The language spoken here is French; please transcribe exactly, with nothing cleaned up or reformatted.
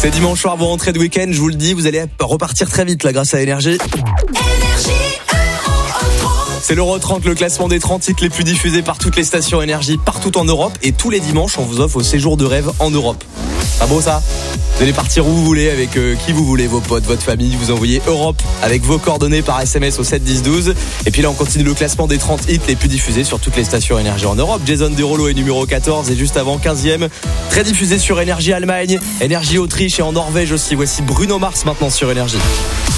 C'est dimanche soir, vous rentrez de week-end, je vous le dis, vous allez repartir très vite là grâce à Énergie. C'est l'Euro trente, le classement des trente hits les plus diffusés par toutes les stations Énergie partout en Europe. Et tous les dimanches, on vous offre au séjour de rêve en Europe. Pas beau ça ? Vous allez partir où vous voulez, avec euh, qui vous voulez, vos potes, votre famille. Vous envoyez Europe avec vos coordonnées par S M S au sept dix douze. Et puis là, on continue le classement des trente hits les plus diffusés sur toutes les stations Énergie en Europe. Jason Derulo est numéro quatorze et juste avant quinzième. Très diffusé sur Énergie Allemagne, Énergie Autriche et en Norvège aussi. Voici Bruno Mars maintenant sur Énergie.